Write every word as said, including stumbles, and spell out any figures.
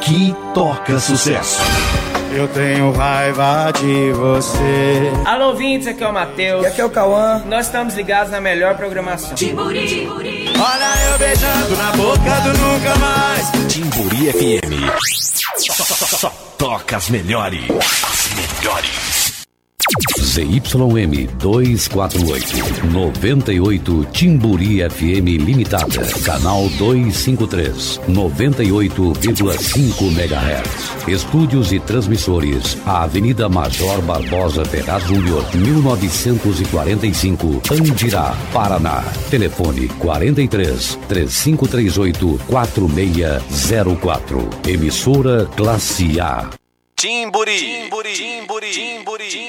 Aqui toca sucesso. Eu tenho raiva de você. Alô, ouvintes, aqui é o Matheus. E aqui é o Cauã. Nós estamos ligados na melhor programação. Timburi, Timburi. Olha eu beijando na boca do nunca mais. Timburi F M. Só, só, só, só toca as melhores. As melhores. Z Y M duzentos e quarenta e oito, noventa e oito Timburi F M Limitada, canal duzentos e cinquenta e três, noventa e oito vírgula cinco megahertz. Estúdios e transmissores, a Avenida Major Barbosa Ferraz Júnior, mil novecentos e quarenta e cinco, Andirá, Paraná. Telefone quarenta e três, três cinco três oito, quatro seis zero quatro. Emissora Classe A. Timburi, Timburi, Timburi, Timburi.